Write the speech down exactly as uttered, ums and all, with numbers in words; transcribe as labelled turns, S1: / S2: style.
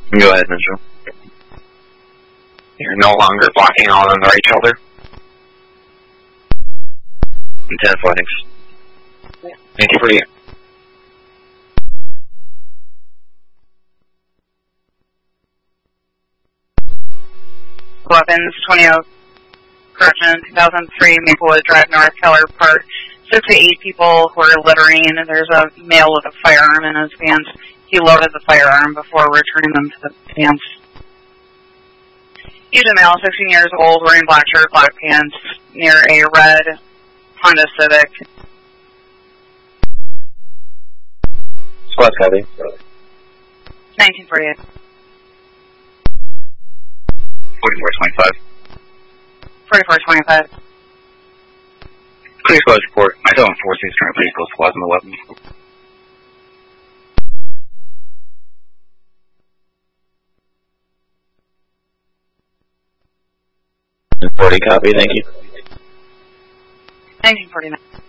S1: Go ahead, Mitchell. You're no longer blocking all of them the right shoulder. And ten athletics. Thank you for you.
S2: Weapons, twenty oh, correction, two thousand three, Maplewood Drive, North Keller Park. Six to eight people who are littering. There's a male with a firearm in his pants. He loaded the firearm before returning them to the pants. He's a male, sixteen years old, wearing black shirt, black pants, near a red Honda Civic.
S1: Squad's copy.
S2: nineteen forty-eight.
S1: forty-four twenty-five.
S2: forty-four twenty-five.
S1: Clear squad's report. Myself and four six current police close squads on the weapons.
S3: forty copy, thank you.
S2: nineteen forty-nine.